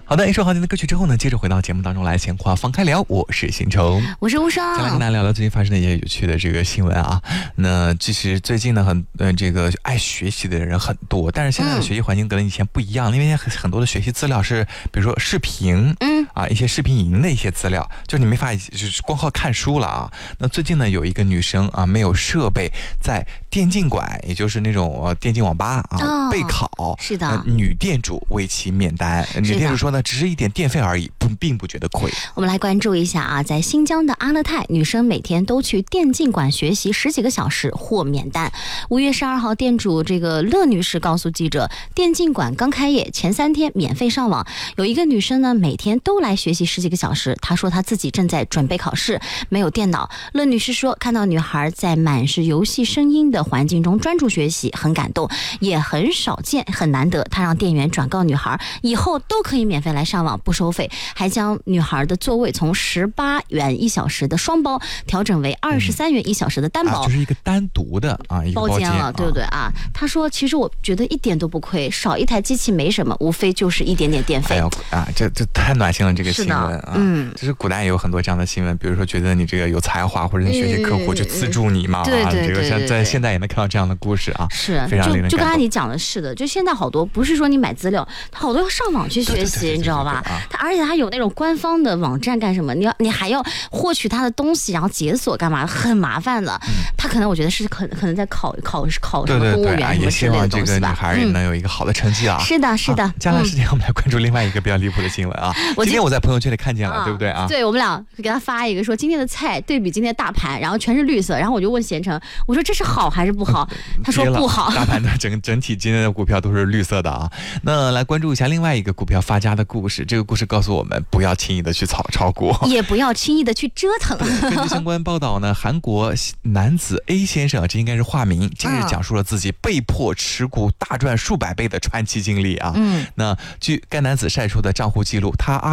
好的，一首好听的歌曲之后呢，接着回到节目当中来，闲话放开聊，我是星虫， 我是无双， 再来跟大家聊聊最近发生的一些有趣的这个新闻啊。那其实最近呢，这个爱学习的人很多，但是现在的学习环境跟以前不一样，因为很多的学习资料是，比如说视频，一些视频营的一些资料，就是你没法就是光靠看书了啊。那最近呢，有一个女生啊，没有设备，在电竞馆，也就是那种电竞网吧啊，备考， 是的， 女店主为其免单，女店主说呢，只是一点电费而已，并不觉得亏。 我们来关注一下啊，在新疆的阿勒泰，女生每天都去电竞馆学习10几个小时获免单。5月12号，店主这个乐女士告诉记者，电竞馆刚开业前3天免费上网，有一个女生呢每天都来学习10几个小时。她说她自己正在准备考试，没有电脑。乐女士说，看到女孩在满是游戏声音的环境中专注学习，很感动，也很少见，很难得。她让店员转告女孩，以后都可以免费来上网，不收费，还将女孩的座位从18元1小时的双包调整为23元1小时的单包， 就是一个单独的一个包间了，对不对啊？她说，其实我觉得一点都不亏，少一台机器没什么，无非就是一点点电费。 这太暖心了，这个新闻啊，就是古代也有很多这样的新闻，比如说觉得你这个有才华，或者你学习客户就资助你嘛， 对， 这个在现在也能看到这样的故事啊， 是非常令人感动。 就刚才你讲的是的，就现在好多不是说你买资料，他好多要上网去学习，你知道吧？而且他有那种官方的网站干什么？你还要获取他的东西，然后解锁干嘛？很麻烦的。他可能我觉得是可能在考什么公务员什么之类的东西吧。也希望这个女孩也能有一个好的成绩啊。 是的，是的。 接下来时间我们来关注另外一个比较离谱的新闻啊。今天我在朋友圈里看见了，对不对啊？ 对，我们俩给他发一个说今天的菜对比今天的大盘，然后全是绿色，然后我就问贤成，我说这是好还是不好？他说不好。 大盘的整体今天的股票都是绿色的啊。那来关注一下另外一个股票发家的故事。这个故事告诉我们，不要轻易的去炒股， 也不要轻易的去折腾。 根据相关报道呢，韩国男子 A 先生，这应该是化名，近日讲述了自己被迫持股大赚数百倍的传奇经历啊。那据该男子晒出的账户记录，他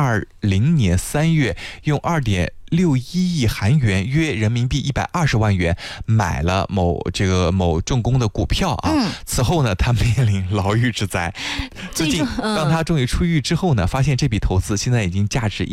2020年3月用2.61亿韩元，约人民币120万元买了某重工的股票啊。此后呢，他面临牢狱之灾。最近当他终于出狱之后呢，发现这笔投资现在已经价值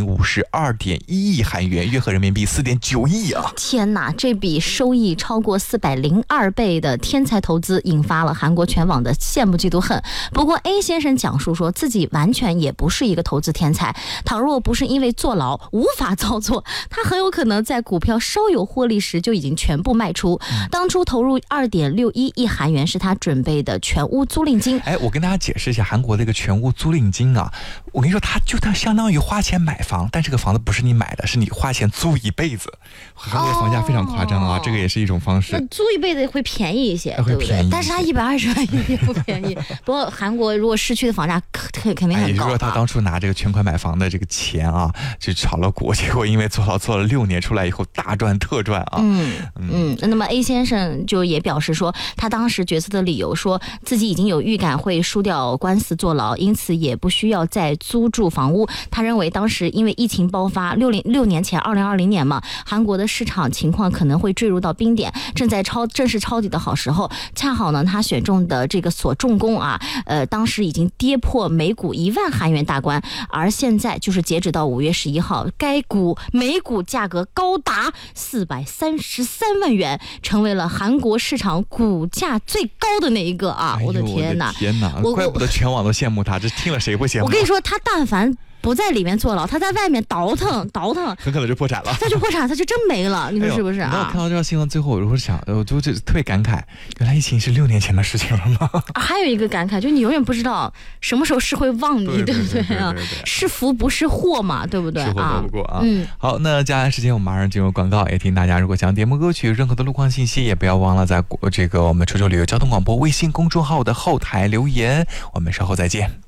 1052.1亿韩元，约合人民币4.9亿啊！ 天哪，这笔收益超过402倍的天才投资，引发了韩国全网的羡慕嫉妒恨。不过 A 先生讲述说，自己完全也不是一个投资天才，倘若不是因为坐牢无法操作，他很有可能在股票稍有获利时就已经全部卖出。当初投入2.61亿韩元是他准备的全屋租赁金。 我跟大家解释一下韩国的一个全屋租赁金啊，我跟你说，它相当于花钱买房，但这个房子不是你买的，是你花钱租一辈子。韩国的房价非常夸张啊，这个也是一种方式。 那租一辈子会便宜一些，对不对？但是它120万也不便宜。不过韩国如果市区的房价肯定很高。也就是说，他当初拿这个全款买房的这个钱啊，就炒了股，结果因为坐牢坐了6年，出来以后大赚特赚啊。 那么 A 先生就也表示说，他当时决策的理由说自己已经有预感会输掉官司坐牢，因此也不需要再租住房屋。他认为当时因为疫情爆发，6年前2020年嘛，韩国的市场情况可能会坠入到冰点，正是抄底的好时候。恰好呢，他选中的这个所重工啊，当时已经跌破每股1万韩元大关，而现在就是截止到5月11号，该股每股价格高达433万元，成为了韩国市场股价最高的那一个啊！我的天哪！ 怪不得全网都羡慕他，这听了谁不羡慕？ 我跟你说，他但凡不在里面坐牢，他在外面倒腾， 很可能就破产了。 他就破产，他就真没了，你说是不是啊？ 我看到这条新闻最后，我就想，我就特别感慨，原来疫情是6年前的事情了吗？ 还有一个感慨，就你永远不知道什么时候是会忘你，对不对啊？是福不是祸嘛，对不对啊？ 是祸躲不过啊。好，那接下来时间我们马上进入广告，也提醒大家，如果想节目歌曲任何的路况信息，也不要忘了在这个我们周周旅游交通广播微信公众号的后台留言。我们稍后再见。